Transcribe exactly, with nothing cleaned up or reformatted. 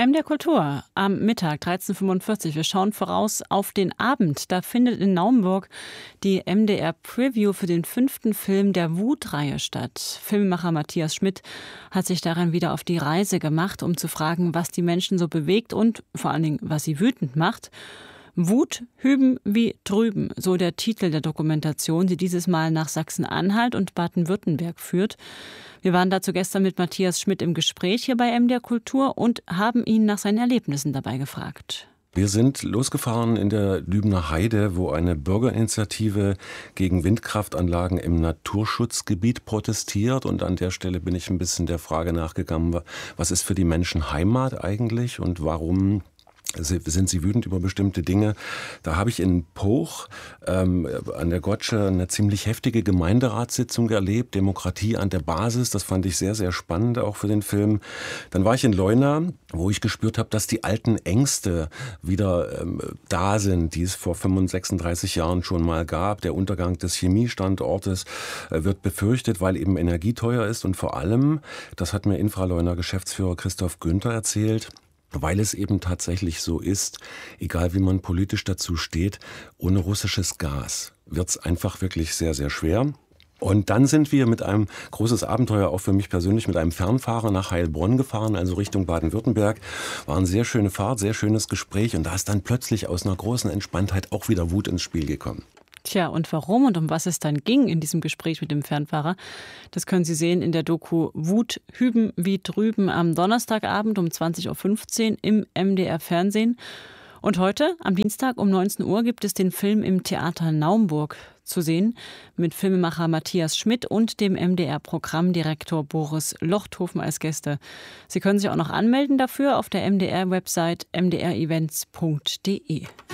M D R Kultur am Mittag dreizehn Uhr fünfundvierzig. Wir schauen voraus auf den Abend. Da findet in Naumburg die M D R Preview für den fünften Film der Wut-Reihe statt. Filmemacher Matthias Schmidt hat sich daran wieder auf die Reise gemacht, um zu fragen, was die Menschen so bewegt und vor allen Dingen, was sie wütend macht. Wut hüben wie drüben, so der Titel der Dokumentation, die dieses Mal nach Sachsen-Anhalt und Baden-Württemberg führt. Wir waren dazu gestern mit Matthias Schmidt im Gespräch hier bei M D R Kultur und haben ihn nach seinen Erlebnissen dabei gefragt. Wir sind losgefahren in der Lübner Heide, wo eine Bürgerinitiative gegen Windkraftanlagen im Naturschutzgebiet protestiert. Und an der Stelle bin ich ein bisschen der Frage nachgegangen, was ist für die Menschen Heimat eigentlich und warum sind sie wütend über bestimmte Dinge. Da habe ich in Poch ähm, an der Gotsche eine ziemlich heftige Gemeinderatssitzung erlebt, Demokratie an der Basis, das fand ich sehr, sehr spannend, auch für den Film. Dann war ich in Leuna, wo ich gespürt habe, dass die alten Ängste wieder ähm, da sind, die es vor fünfundsechsunddreißig Jahren schon mal gab. Der Untergang des Chemiestandortes äh, wird befürchtet, weil eben Energie teuer ist und vor allem, das hat mir Infraleuna Geschäftsführer Christoph Günther erzählt, weil es eben tatsächlich so ist, egal wie man politisch dazu steht, ohne russisches Gas wird es einfach wirklich sehr, sehr schwer. Und dann sind wir mit einem großes Abenteuer, auch für mich persönlich, mit einem Fernfahrer nach Heilbronn gefahren, also Richtung Baden-Württemberg. War eine sehr schöne Fahrt, sehr schönes Gespräch und da ist dann plötzlich aus einer großen Entspanntheit auch wieder Wut ins Spiel gekommen. Tja, und warum und um was es dann ging in diesem Gespräch mit dem Fernfahrer, das können Sie sehen in der Doku Wut hüben wie drüben am Donnerstagabend um zwanzig Uhr fünfzehn im M D R Fernsehen. Und heute, am Dienstag um neunzehn Uhr, gibt es den Film im Theater Naumburg zu sehen mit Filmemacher Matthias Schmidt und dem M D R-Programmdirektor Boris Lochthofen als Gäste. Sie können sich auch noch anmelden dafür auf der M D R-Website m d r events punkt d e.